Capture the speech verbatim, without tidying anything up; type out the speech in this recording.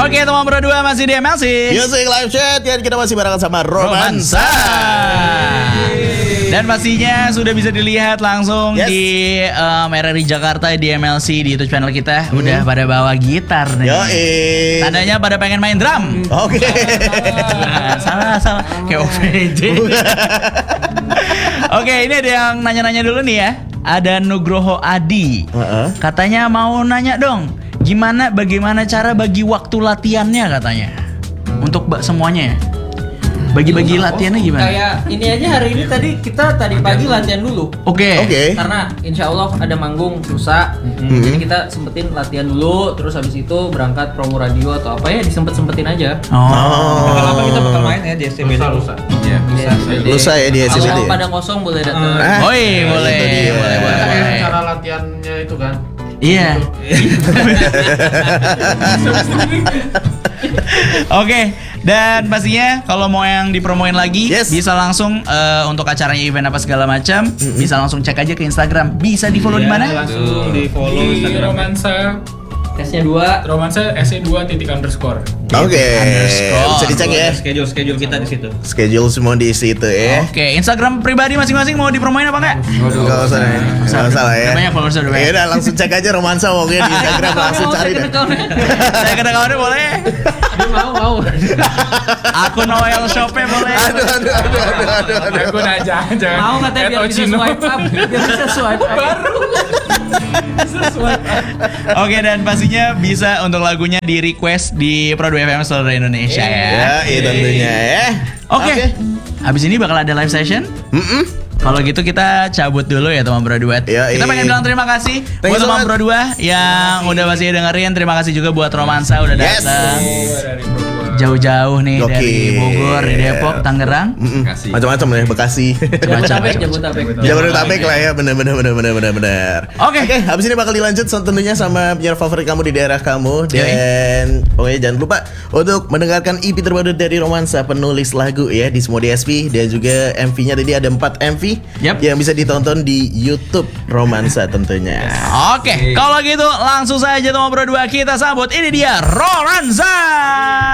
Oke, teman berdua masih di M L C Music Live Chat dan kita masih barengan sama Romansa. Dan pastinya sudah bisa dilihat langsung Yes. di um, R R I Jakarta di M L C di YouTube channel kita. Hmm. Udah pada bawa gitar nih. Yoi. Tandanya pada pengen main drum. Oke. Nah, salah salah kayak O V J. Oke, ini ada yang nanya-nanya dulu nih ya. Ada Nugroho Adi. Uh-uh. Katanya mau nanya dong, gimana bagaimana cara bagi waktu latihannya katanya. Untuk ba- semuanya ya. Bagi-bagi latihannya gimana? Kayak ini aja hari ini tadi kita tadi pagi latihan dulu. Oke. Oke. Karena insya Allah ada manggung lusa, Mhm. jadi kita sempetin latihan dulu, terus habis itu berangkat promo radio atau apa ya disempet-sempetin aja. Oh. Bakal apa kita bakal main ya di S C B lusa. Iya, Iya. Lusa ya di S C B D. Kalau pada kosong boleh datang. Ah, Oh iya, boleh, itu dia. boleh, boleh, Kayak boleh. cara latihannya itu kan. Iya. Oke, dan pastinya kalau mau yang dipromoin lagi Yes. bisa langsung eh, untuk acaranya event apa segala macam, bisa langsung cek aja ke Instagram. Bisa di follow di mana? Langsung di follow Di Instagram. romansa Tesnya dua. romansa S E dua titik underscore. Oke. Underscore. Bisa dicek ya. Schedule schedule kita di situ. Schedule semua di situ ya. Oke, Instagram pribadi masing-masing mau dipromoin apa enggak? Enggak usah ya. Enggak usah lah ya. Udah banyak followers, udah banyak. Ya udah langsung cek aja Romansa pokoknya di Instagram langsung cari deh. Saya kena kawannya boleh. Dia mau mau. Akun Noel Shopee boleh. Aduh aduh aduh aduh aduh aduh. Aku aja jangan. Mau katanya biar bisa Ochino. swipe up, biar bisa swipe up. Baru. Oke, dan pastinya bisa untuk lagunya di request di Pro dua F M seluruh Indonesia ya. Ya, itu tentunya ya. Oke. Habis ini bakal ada live session. Mm-mm. Kalau gitu kita cabut dulu ya teman Bro Duet. Ya, Kita iya. pengen bilang terima kasih Thank buat you so teman much. Bro Dua yang udah masih dengerin. Terima kasih juga buat Romansa udah Yes. datang Dari Pro dua. jauh-jauh nih Gokil. dari Bogor, dari Depok, Tangerang. Mm-mm. Bekasi. Macam-macam ya Bekasi. Jabodetabek, Jabodetabek. Jabodetabek lah ya, bener bener bener bener bener bener. Oke. Oke, habis ini bakal dilanjut so- tentunya sama penyiar favorit kamu di daerah kamu Yoi. dan pokoknya jangan lupa untuk mendengarkan E P terbaru dari Romansa penulis lagu ya di semua D S P dan juga M V-nya tadi ada empat M V Yap. yang bisa ditonton di YouTube Romansa tentunya. Oke, kalau gitu langsung saja teman Bro Dua kita sambut. Ini dia Romansa.